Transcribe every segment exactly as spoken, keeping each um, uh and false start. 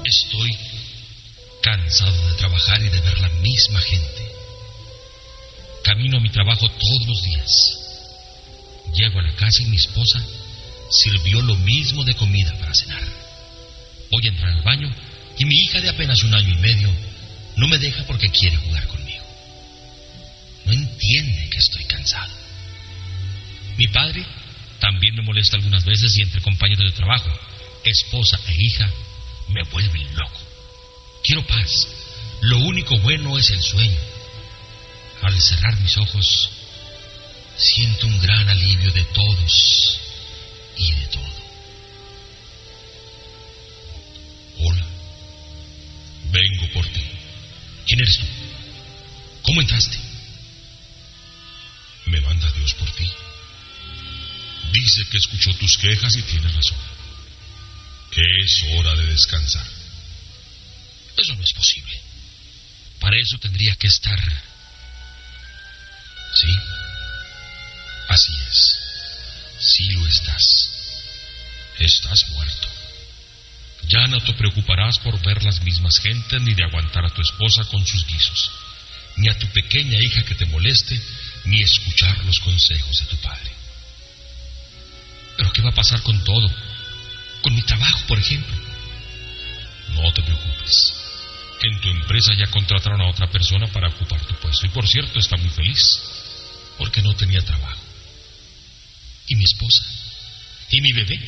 Estoy cansado de trabajar y de ver la misma gente. Camino a mi trabajo todos los días. Llego a la casa y mi esposa sirvió lo mismo de comida para cenar. Voy a entrar al baño y mi hija de apenas un año y medio no me deja porque quiere jugar conmigo. No entiende que estoy cansado. Mi padre también me molesta algunas veces y entre compañeros de trabajo, esposa e hija, me vuelven loco. Quiero paz. Lo único bueno es el sueño. Al cerrar mis ojos, siento un gran alivio de todos y de todo. Hola. Vengo por ti. ¿Quién eres tú? ¿Cómo entraste? Me manda Dios por ti. Dice que escuchó tus quejas y tiene razón. Que es hora de descansar. Eso no es posible. Para eso tendría que estar... Sí, así es. Sí lo estás. Estás muerto. Ya no te preocuparás por ver las mismas gentes, ni de aguantar a tu esposa con sus guisos, ni a tu pequeña hija que te moleste, ni escuchar los consejos de tu padre. ¿Pero qué va a pasar con todo? Con mi trabajo, por ejemplo. No te preocupes. En tu empresa ya contrataron a otra persona para ocupar tu puesto. Y por cierto, está muy feliz, porque no tenía trabajo. ¿Y mi esposa? ¿Y mi bebé?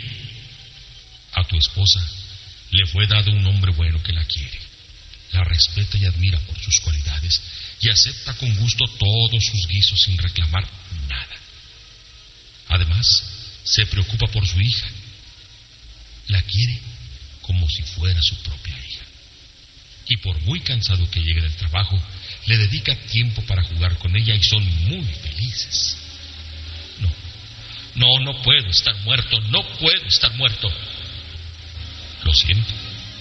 A tu esposa le fue dado un hombre bueno que la quiere, la respeta y admira por sus cualidades, y acepta con gusto todos sus guisos sin reclamar nada. Además, se preocupa por su hija. La quiere como si fuera su propia hija. Y por muy cansado que llegue del trabajo, le dedica tiempo para jugar con ella y son muy felices. No, no, no puedo estar muerto, no puedo estar muerto. Lo siento.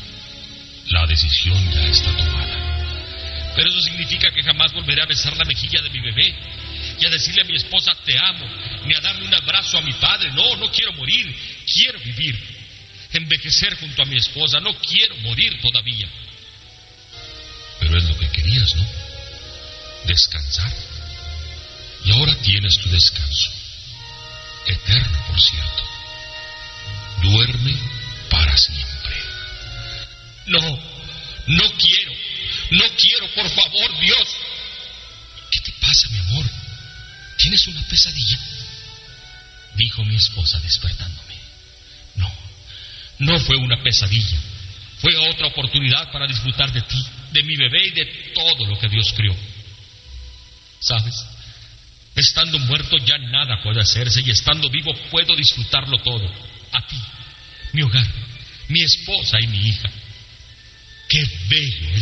La decisión ya está tomada. Pero eso significa que jamás volveré a besar la mejilla de mi bebé y a decirle a mi esposa te amo, ni a darle un abrazo a mi padre. No, no quiero morir, quiero vivir, envejecer junto a mi esposa. No quiero morir todavía. Pero es lo que querías, ¿no? Descansar. Y ahora tienes tu descanso, eterno, por cierto. Duerme para siempre. No, no quiero, no quiero, por favor, Dios. ¿Qué te pasa, mi amor? ¿Tienes una pesadilla? Dijo mi esposa despertándome. No, no fue una pesadilla. Fue otra oportunidad para disfrutar de ti, de mi bebé y de todo lo que Dios creó. ¿Sabes? Estando muerto ya nada puede hacerse y estando vivo puedo disfrutarlo todo. A ti, mi hogar, mi esposa y mi hija. ¡Qué bello es